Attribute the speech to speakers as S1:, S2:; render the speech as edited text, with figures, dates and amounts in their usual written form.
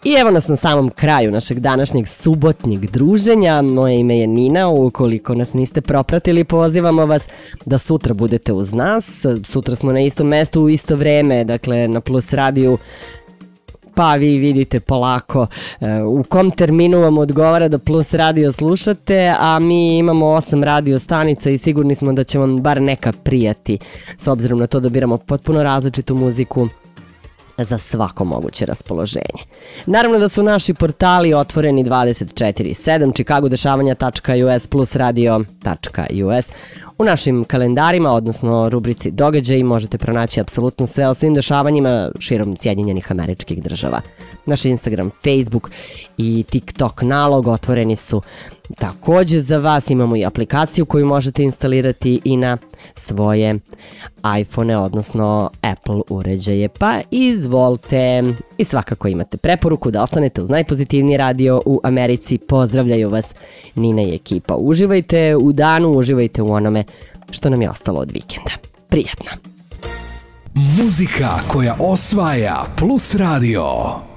S1: I evo nas na samom kraju našeg današnjeg subotnjeg druženja. Moje ime je Nina, ukoliko nas niste propratili, pozivamo vas da sutra budete uz nas. Sutra smo na istom mestu u isto vreme, dakle na Plus radiju. Pa vi vidite polako u kom terminu vam odgovara da Plus radio slušate, a mi imamo 8 radio stanica i sigurni smo da će vam bar neka prijati, s obzirom na to da biramo potpuno različitu muziku za svako moguće raspoloženje. Naravno da su naši portali otvoreni 24/7, chicagodešavanja.us, plusradio.us. U našim kalendarima, odnosno rubrici događaji, možete pronaći apsolutno sve o svim dešavanjima širom Sjedinjenih Američkih Država. Naš Instagram, Facebook i TikTok nalog otvoreni su takođe za vas. Imamo i aplikaciju koju možete instalirati i na svoje iPhone, odnosno Apple uređaje, pa izvolite. I svakako imate preporuku da ostanete uz najpozitivniji radio u Americi. Pozdravljaju vas Nina i ekipa. Uživajte u danu, uživajte u onome što nam je ostalo od vikenda. Prijatno!
S2: Muzika koja osvaja Plus radio.